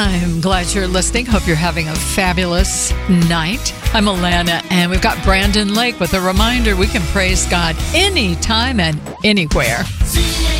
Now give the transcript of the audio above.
I'm glad you're listening. Hope you're having a fabulous night. I'm Alana, and we've got Brandon Lake with a reminder we can praise God anytime and anywhere.